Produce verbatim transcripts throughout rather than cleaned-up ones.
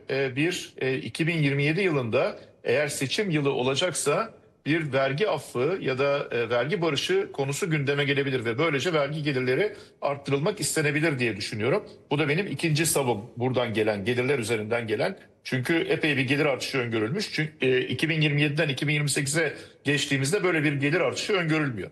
e, bir e, iki bin yirmi yedi yılında eğer seçim yılı olacaksa bir vergi affı ya da e, vergi barışı konusu gündeme gelebilir ve böylece vergi gelirleri arttırılmak istenebilir diye düşünüyorum. Bu da benim ikinci savım, buradan gelen, gelirler üzerinden gelen. Çünkü epey bir gelir artışı öngörülmüş. Çünkü e, iki bin yirmi yediden iki bin yirmi sekize geçtiğimizde böyle bir gelir artışı öngörülmüyor.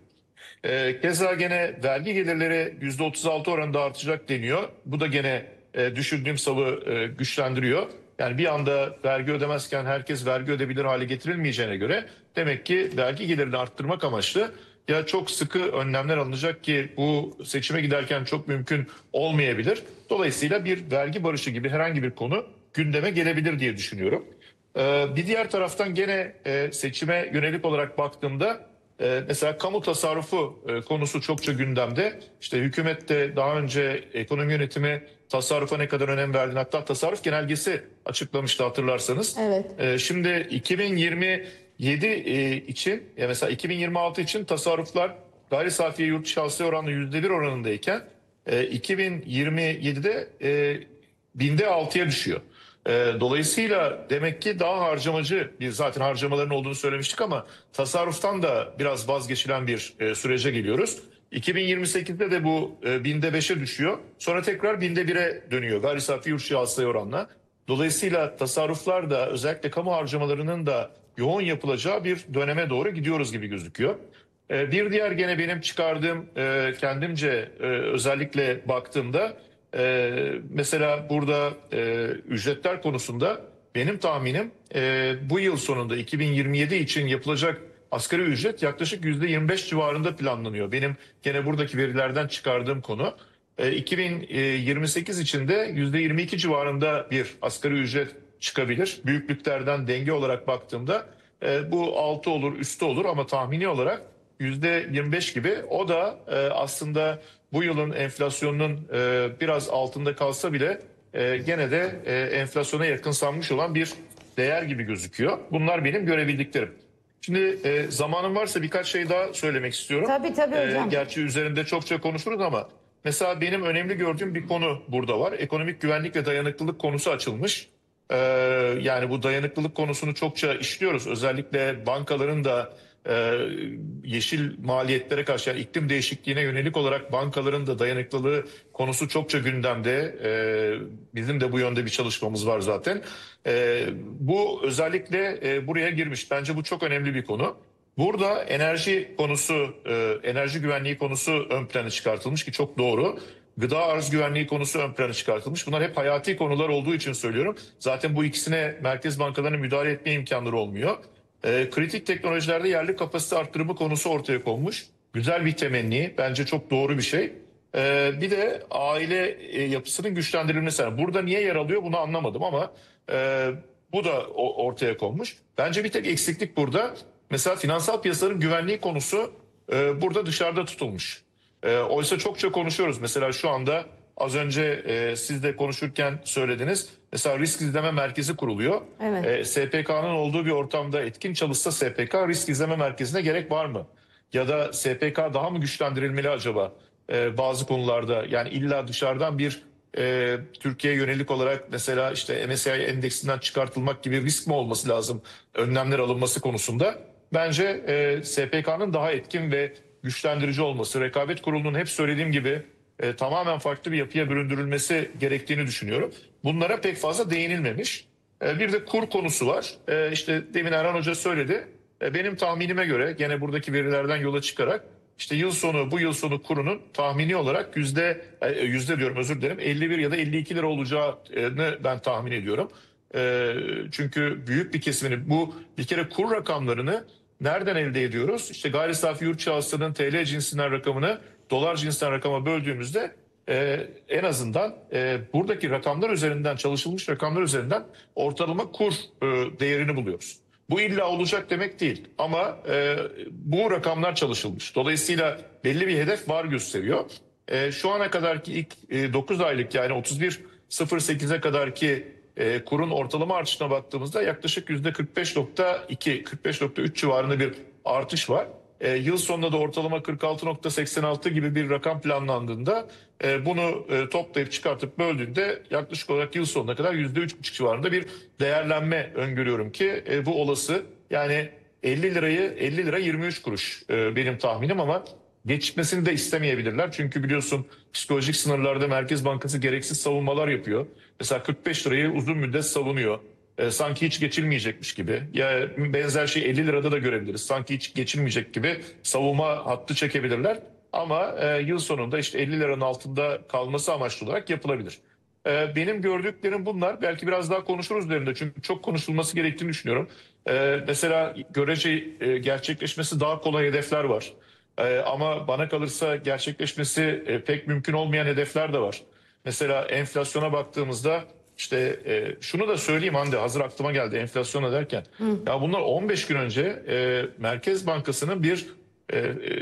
E, keza gene vergi gelirleri yüzde otuz altı oranında artacak deniyor. Bu da gene e, düşündüğüm savı e, güçlendiriyor. Yani bir anda vergi ödemezken herkes vergi ödebilir hale getirilmeyeceğine göre demek ki vergi gelirini arttırmak amaçlı ya çok sıkı önlemler alınacak ki bu seçime giderken çok mümkün olmayabilir. Dolayısıyla bir vergi barışı gibi herhangi bir konu gündeme gelebilir diye düşünüyorum. Ee, bir diğer taraftan gene e, seçime yönelik olarak baktığımda e, mesela kamu tasarrufu e, konusu çokça gündemde. İşte hükümet de daha önce ekonomi yönetimi tasarrufa ne kadar önem verdiğini, hatta tasarruf genelgesi açıklamıştı hatırlarsanız. Evet. E, şimdi iki bin yirmi yedi e, için ya mesela iki bin yirmi altı için tasarruflar gayri safiye yurt içi hasıla oranı yüzde bir oranındayken e, iki bin yirmi yedide e, binde altıya düşüyor. E, dolayısıyla demek ki daha harcamacı bir, zaten harcamaların olduğunu söylemiştik ama tasarruftan da biraz vazgeçilen bir e, sürece geliyoruz. iki bin yirmi sekizde de bu e, binde beşe düşüyor. Sonra tekrar binde bire dönüyor gayri safi yurt içi hasılaya oranla. Dolayısıyla tasarruflar da özellikle kamu harcamalarının da yoğun yapılacağı bir döneme doğru gidiyoruz gibi gözüküyor. E, bir diğer gene benim çıkardığım e, kendimce e, özellikle baktığımda e, mesela burada e, ücretler konusunda benim tahminim e, bu yıl sonunda iki bin yirmi yedi için yapılacak asgari ücret yaklaşık yüzde yirmi beş civarında planlanıyor. Benim gene buradaki verilerden çıkardığım konu. E, iki bin yirmi sekiz için de yüzde yirmi iki civarında bir asgari ücret çıkabilir. Büyüklüklerden denge olarak baktığımda e, bu altı olur, üstü olur ama tahmini olarak yüzde yirmi beş gibi. O da e, aslında bu yılın enflasyonunun e, biraz altında kalsa bile e, gene de e, enflasyona yakınsanmış olan bir değer gibi gözüküyor. Bunlar benim görebildiklerim. Şimdi e, zamanım varsa birkaç şey daha söylemek istiyorum. Tabii tabii E, hocam. gerçi üzerinde çokça konuşuruz ama mesela benim önemli gördüğüm bir konu burada var. Ekonomik güvenlik ve dayanıklılık konusu açılmış. E, yani bu dayanıklılık konusunu çokça işliyoruz. Özellikle bankaların da e, yeşil maliyetlere karşı, yani iklim değişikliğine yönelik olarak bankaların da dayanıklılığı konusu çokça gündemde. E, bizim de bu yönde bir çalışmamız var zaten. E, bu özellikle e, buraya girmiş. Bence bu çok önemli bir konu. Burada enerji konusu, e, enerji güvenliği konusu ön plana çıkartılmış ki çok doğru. Gıda arz güvenliği konusu ön plana çıkartılmış. Bunlar hep hayati konular olduğu için söylüyorum. Zaten bu ikisine merkez bankalarının müdahale etme imkanları olmuyor. E, kritik teknolojilerde yerli kapasite arttırımı konusu ortaya konmuş. Güzel bir temenni. Bence çok doğru bir şey. E, bir de aile e, yapısının güçlendirilmesi. Yani burada niye yer alıyor bunu anlamadım ama e, bu da o- ortaya konmuş. Bence bir tek eksiklik burada. Mesela finansal piyasaların güvenliği konusu e, burada dışarıda tutulmuş. E, oysa çokça konuşuyoruz. Mesela şu anda az önce e, siz de konuşurken söylediniz. Mesela risk izleme merkezi kuruluyor. Evet. E, S P K'nın olduğu bir ortamda etkin çalışsa S P K risk izleme merkezine gerek var mı? Ya da S P K daha mı güçlendirilmeli acaba e, bazı konularda? Yani illa dışarıdan bir e, Türkiye'ye yönelik olarak mesela işte M S C I endeksinden çıkartılmak gibi risk mi olması lazım önlemler alınması konusunda? Bence e, S P K'nın daha etkin ve güçlendirici olması, rekabet kurulunun hep söylediğim gibi e, tamamen farklı bir yapıya büründürülmesi gerektiğini düşünüyorum. Bunlara pek fazla değinilmemiş. E, bir de kur konusu var. E, işte demin Erhan Hoca söyledi. E, benim tahminime göre gene buradaki verilerden yola çıkarak işte yıl sonu, bu yıl sonu kurunun tahmini olarak yüzde e, yüzde diyorum özür dilerim elli bir ya da elli iki lira olacağını ben tahmin ediyorum. E, çünkü büyük bir kesimini, bu bir kere kur rakamlarını nereden elde ediyoruz? İşte gayri safi yurt içi hasılanın T L cinsinden rakamını dolar cinsinden rakama böldüğümüzde e, en azından e, buradaki rakamlar üzerinden, çalışılmış rakamlar üzerinden ortalama kur e, değerini buluyoruz. Bu illa olacak demek değil ama e, bu rakamlar çalışılmış. Dolayısıyla belli bir hedef var gösteriyor. E, şu ana kadarki ilk e, dokuz aylık, yani otuz bir sıfır sekize kadarki e, kurun ortalama artışına baktığımızda yaklaşık yüzde kırk beş nokta iki kırk beş nokta üç civarında bir artış var. E, yıl sonunda da ortalama kırk altı nokta seksen altı gibi bir rakam planlandığında e, bunu e, toplayıp çıkartıp böldüğünde yaklaşık olarak yıl sonuna kadar yüzde üç buçuk civarında bir değerlenme öngörüyorum ki e, bu olası. Yani elli lirayı elli lira yirmi üç kuruş e, benim tahminim ama geçmesini de istemeyebilirler. Çünkü biliyorsun psikolojik sınırlarda Merkez Bankası gereksiz savunmalar yapıyor. Mesela kırk beş lirayı uzun müddet savunuyor. E, sanki hiç geçilmeyecekmiş gibi. Ya benzer şey elli lirada da görebiliriz. Sanki hiç geçilmeyecek gibi savunma hattı çekebilirler. Ama e, yıl sonunda işte elli liranın altında kalması amaçlı olarak yapılabilir. E, benim gördüklerim bunlar. Belki biraz daha konuşuruz üzerinde. Çünkü çok konuşulması gerektiğini düşünüyorum. E, mesela görece e, gerçekleşmesi daha kolay hedefler var. E, ama bana kalırsa gerçekleşmesi e, pek mümkün olmayan hedefler de var. Mesela enflasyona baktığımızda işte e, şunu da söyleyeyim Hande, hazır aklıma geldi enflasyona derken. Hı. Ya bunlar on beş gün önce e, Merkez Bankası'nın bir e,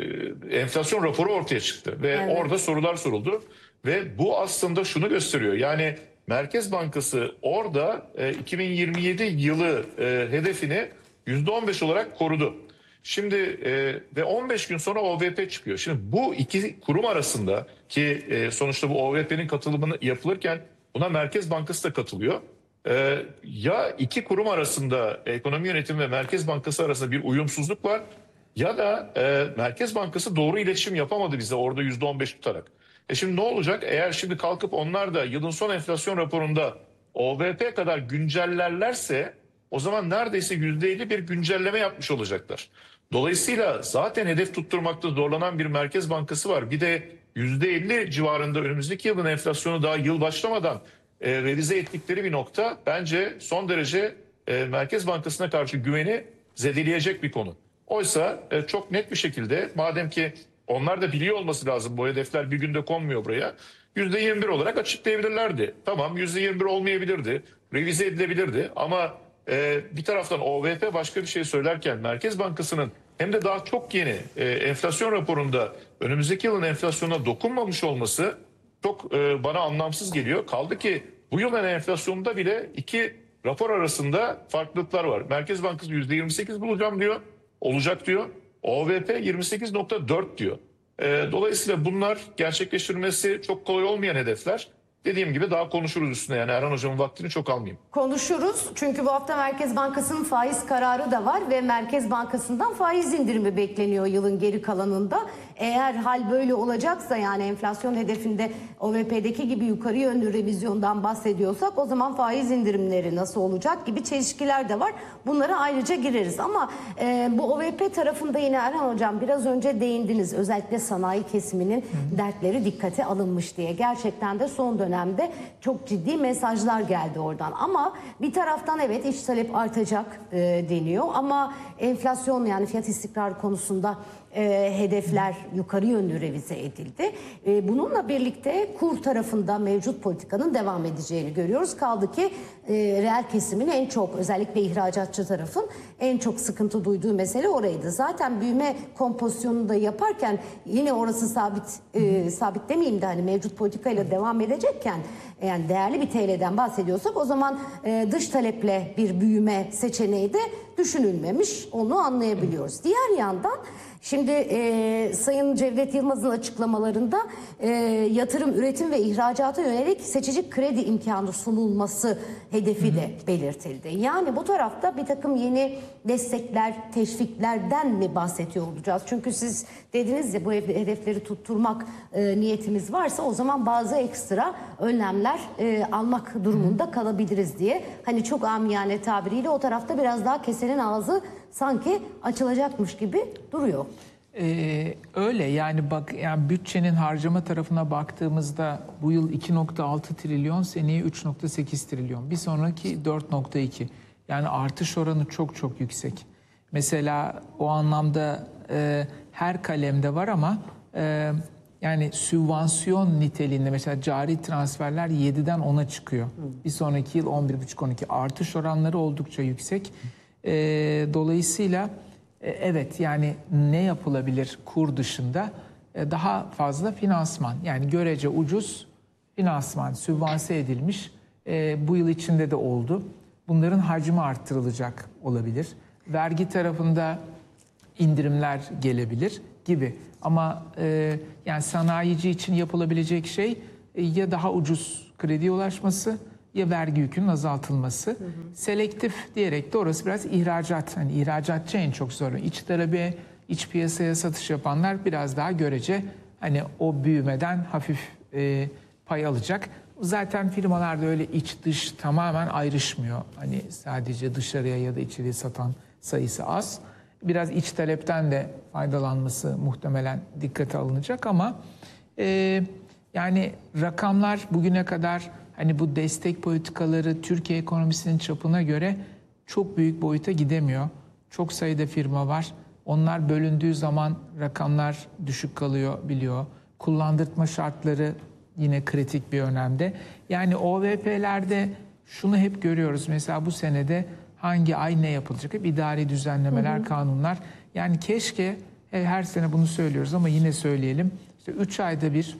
e, enflasyon raporu ortaya çıktı. Ve Evet. orada sorular soruldu. Ve bu aslında şunu gösteriyor. Yani Merkez Bankası orada e, iki bin yirmi yedi yılı e, hedefini yüzde on beş olarak korudu. Şimdi e, ve on beş gün sonra O V P çıkıyor. Şimdi bu iki kurum arasında ki e, sonuçta bu O V P'nin katılımını yapılırken buna Merkez Bankası da katılıyor. E, ya iki kurum arasında ekonomi yönetimi ve Merkez Bankası arasında bir uyumsuzluk var ya da e, Merkez Bankası doğru iletişim yapamadı bize orada yüzde on beş tutarak. E şimdi ne olacak? Eğer şimdi kalkıp onlar da yılın son enflasyon raporunda O V P kadar güncellerlerse o zaman neredeyse yüzde elli bir güncelleme yapmış olacaklar. Dolayısıyla zaten hedef tutturmakta zorlanan bir Merkez Bankası var. Bir de yüzde elli civarında önümüzdeki yılın enflasyonu daha yıl başlamadan e, revize ettikleri bir nokta bence son derece e, Merkez Bankası'na karşı güveni zedeleyecek bir konu. Oysa e, çok net bir şekilde madem ki onlar da biliyor olması lazım bu hedefler bir günde konmuyor buraya. yüzde yirmi bir olarak açıklayabilirlerdi. Tamam yüzde yirmi bir olmayabilirdi, revize edilebilirdi ama e, bir taraftan O V P başka bir şey söylerken Merkez Bankası'nın hem de daha çok yeni e, enflasyon raporunda önümüzdeki yılın enflasyonuna dokunmamış olması çok e, bana anlamsız geliyor. Kaldı ki bu yılın enflasyonunda bile iki rapor arasında farklılıklar var. Merkez Bankası yüzde yirmi sekiz bulacağım diyor, olacak diyor. O V P yirmi sekiz nokta dört diyor. E, dolayısıyla bunlar gerçekleştirmesi çok kolay olmayan hedefler. Dediğim gibi daha konuşuruz üstüne, yani Erhan Hocam'ın vaktini çok almayayım. Konuşuruz çünkü bu hafta Merkez Bankası'nın faiz kararı da var ve Merkez Bankası'ndan faiz indirimi bekleniyor yılın geri kalanında. Eğer hal böyle olacaksa, yani enflasyon hedefinde O V P'deki gibi yukarı yönlü revizyondan bahsediyorsak, o zaman faiz indirimleri nasıl olacak gibi çelişkiler de var. Bunlara ayrıca gireriz ama e, bu O V P tarafında yine Erhan Hocam biraz önce değindiniz. Özellikle sanayi kesiminin Hı. dertleri dikkate alınmış diye. Gerçekten de son dönemde çok ciddi mesajlar geldi oradan. Ama bir taraftan evet iç talep artacak e, deniyor ama enflasyon, yani fiyat istikrarı konusunda e, hedefler yukarı yönlü revize edildi. E, bununla birlikte kur tarafında mevcut politikanın devam edeceğini görüyoruz. Kaldı ki e, reel kesimin en çok, özellikle ihracatçı tarafın en çok sıkıntı duyduğu mesele oraydı. Zaten büyüme kompozisyonunu da yaparken yine orası sabit, e, sabit demeyeyim de hani mevcut politikayla devam edecekken, yani değerli bir T L'den bahsediyorsak o zaman e, dış taleple bir büyüme seçeneği de düşünülmemiş, onu anlayabiliyoruz. Diğer yandan şimdi e, Sayın Cevdet Yılmaz'ın açıklamalarında e, yatırım, üretim ve ihracata yönelik seçici kredi imkanı sunulması hedefi de belirtildi. Yani bu tarafta bir takım yeni destekler, teşviklerden mi bahsediyor olacağız? Çünkü siz dediniz ya, bu hedefleri tutturmak e, niyetimiz varsa o zaman bazı ekstra önlemler e, almak durumunda kalabiliriz diye. Hani çok amiyane tabiriyle o tarafta biraz daha kesenin ağzı sanki açılacakmış gibi duruyor. Ee, öyle yani bak, yani bütçenin harcama tarafına baktığımızda bu yıl iki nokta altı trilyon, seneye üç nokta sekiz trilyon, bir sonraki dört nokta iki. Yani artış oranı çok çok yüksek. Mesela o anlamda e, her kalemde var ama e, yani sübvansiyon niteliğinde mesela cari transferler yediden ona çıkıyor. Bir sonraki yıl on bir buçuk on iki, artış oranları oldukça yüksek. E, dolayısıyla e, evet, yani ne yapılabilir kur dışında? E, daha fazla finansman, yani görece ucuz finansman, sübvanse edilmiş, e, bu yıl içinde de oldu. Bunların hacmi arttırılacak olabilir. Vergi tarafında indirimler gelebilir gibi. Ama e, yani sanayici için yapılabilecek şey e, ya daha ucuz krediye ulaşması ya vergi yükünün azaltılması. Hı hı. Selektif diyerek de orası biraz ihracat. Hani ihracatçı en çok zor. İç talebe, iç piyasaya satış yapanlar biraz daha görece hani o büyümeden hafif e, pay alacak. Zaten firmalarda öyle iç dış tamamen ayrışmıyor. Hani sadece dışarıya ya da içeriye satan sayısı az. Biraz iç talepten de faydalanması muhtemelen dikkate alınacak ama e, yani rakamlar bugüne kadar hani bu destek politikaları Türkiye ekonomisinin çapına göre çok büyük boyuta gidemiyor. Çok sayıda firma var. Onlar bölündüğü zaman rakamlar düşük kalıyor biliyor. Kullandırtma şartları yine kritik bir önemde. Yani O V P'lerde şunu hep görüyoruz. Mesela bu senede hangi ay ne yapılacak? Hep idari düzenlemeler, hı hı. kanunlar. Yani keşke her sene bunu söylüyoruz ama yine söyleyelim. İşte üç ayda bir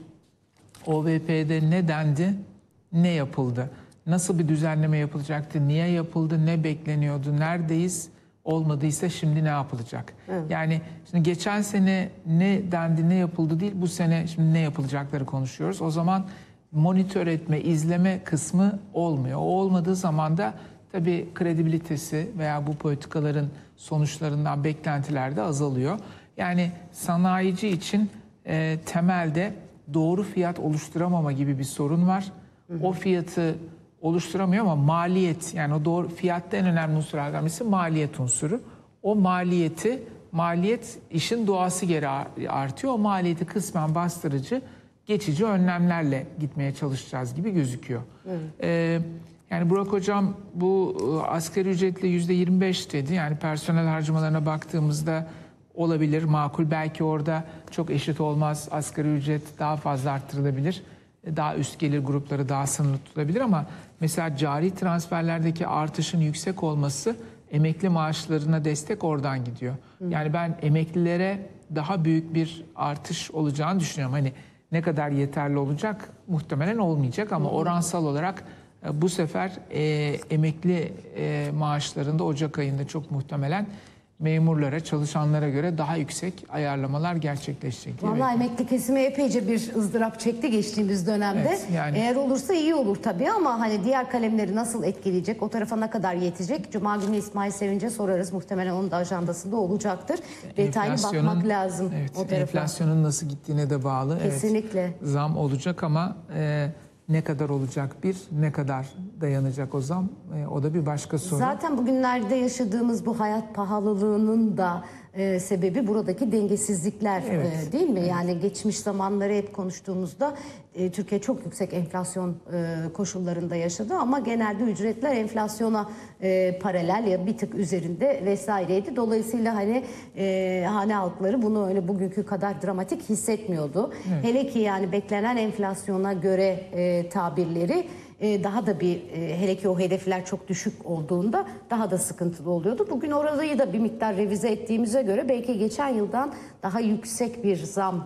O V P'de ne dendi, ne yapıldı? Nasıl bir düzenleme yapılacaktı? Niye yapıldı? Ne bekleniyordu? Neredeyiz? Olmadıysa şimdi ne yapılacak? Evet. Yani şimdi geçen sene ne dendi, ne yapıldı değil, bu sene şimdi ne yapılacakları konuşuyoruz. O zaman monitör etme, izleme kısmı olmuyor. O olmadığı zaman da tabii kredibilitesi veya bu politikaların sonuçlarından beklentiler de azalıyor. Yani sanayici için e, temelde doğru fiyat oluşturamama gibi bir sorun var. Hı hı. O fiyatı oluşturamıyor ama maliyet, yani o doğru fiyatta en önemli unsurlardan birisi maliyet unsuru. O maliyeti, maliyet işin doğası geri artıyor. O maliyeti kısmen bastırıcı, geçici önlemlerle gitmeye çalışacağız gibi gözüküyor. Evet. Ee, yani Burak Hocam bu asgari ücretle yüzde yirmi beş dedi. Yani personel harcamalarına baktığımızda olabilir, makul. Belki orada çok eşit olmaz. Asgari ücret daha fazla arttırılabilir. Daha üst gelir grupları daha sınırlı tutulabilir ama mesela cari transferlerdeki artışın yüksek olması emekli maaşlarına destek oradan gidiyor. Hı. Yani ben emeklilere daha büyük bir artış olacağını düşünüyorum. Hani ne kadar yeterli olacak muhtemelen olmayacak ama Hı. oransal olarak bu sefer e, emekli e, maaşlarında Ocak ayında çok muhtemelen memurlara, çalışanlara göre daha yüksek ayarlamalar gerçekleşecek. Vallahi emekli kesimi epeyce bir ızdırap çekti geçtiğimiz dönemde. Evet, yani... Eğer olursa iyi olur tabii ama hani diğer kalemleri nasıl etkileyecek, o tarafa ne kadar yetecek? Cuma günü İsmail Sevinç'e sorarız. Muhtemelen onun da ajandasında olacaktır. Detaylı bakmak lazım evet, o tarafa. Enflasyonun nasıl gittiğine de bağlı. Kesinlikle. Evet, zam olacak ama... E, ne kadar olacak bir, ne kadar dayanacak o zam, e, o da bir başka soru. Zaten bugünlerde yaşadığımız bu hayat pahalılığının da e, sebebi buradaki dengesizlikler evet. e, değil mi? Yani geçmiş zamanları hep konuştuğumuzda e, Türkiye çok yüksek enflasyon e, koşullarında yaşadı ama genelde ücretler enflasyona e, paralel ya bir tık üzerinde vesaireydi. Dolayısıyla hani e, hane halkları bunu öyle bugünkü kadar dramatik hissetmiyordu. Evet. Hele ki yani beklenen enflasyona göre e, tabirleri daha da bir, hele ki o hedefler çok düşük olduğunda daha da sıkıntılı oluyordu. Bugün orayı da bir miktar revize ettiğimize göre belki geçen yıldan daha yüksek bir zam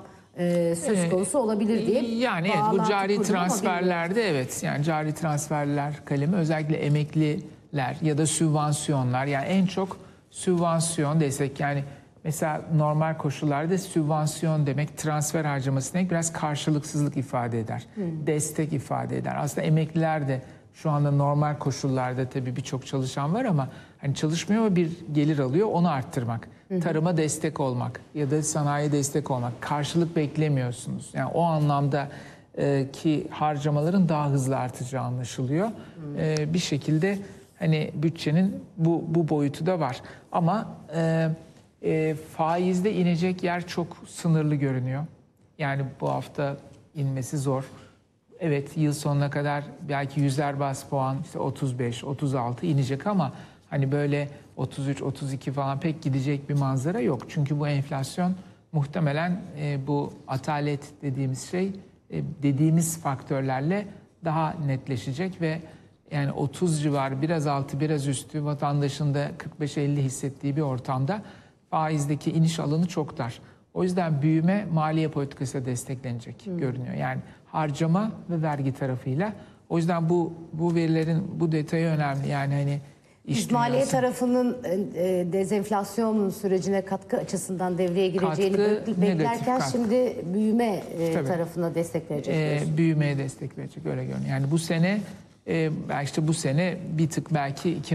söz konusu olabilir diye. Yani evet, bu cari transferlerde evet, yani cari transferler kalemi özellikle emekliler ya da sübvansiyonlar, yani en çok sübvansiyon desek, yani mesela normal koşullarda sübvansiyon demek, transfer harcaması demek biraz karşılıksızlık ifade eder. Hmm. Destek ifade eder. Aslında emekliler de şu anda normal koşullarda tabii birçok çalışan var ama hani çalışmıyor ama bir gelir alıyor, onu arttırmak. Hmm. Tarıma destek olmak ya da sanayiye destek olmak. Karşılık beklemiyorsunuz. Yani o anlamda e, ki harcamaların daha hızlı artacağı anlaşılıyor. Hmm. E, bir şekilde hani bütçenin bu, bu boyutu da var. Ama... E, E, faizde inecek yer çok sınırlı görünüyor. Yani bu hafta inmesi zor. Evet, yıl sonuna kadar belki yüzer bas puan, işte otuz beş, otuz altı inecek ama hani böyle otuz üç, otuz iki falan pek gidecek bir manzara yok. Çünkü bu enflasyon muhtemelen e, bu atalet dediğimiz şey, e, dediğimiz faktörlerle daha netleşecek ve yani otuz civarı, biraz altı, biraz üstü vatandaşın da kırk beş elli hissettiği bir ortamda faizdeki iniş alanı çok dar. O yüzden büyüme maliye politikasıyla desteklenecek hmm. görünüyor. Yani harcama ve vergi tarafıyla. O yüzden bu bu verilerin bu detayı önemli. Yani hani iş Biz maliye dünyası. tarafının e, dezenflasyon sürecine katkı açısından devreye gireceğini Katkı, bekl- negatif beklerken katkı. şimdi büyüme e, Tabii. tarafına destek verecek. e, diyorsun. büyümeye destek verecek öyle görünüyor. Yani bu sene e, belki işte bu sene bir tık belki iki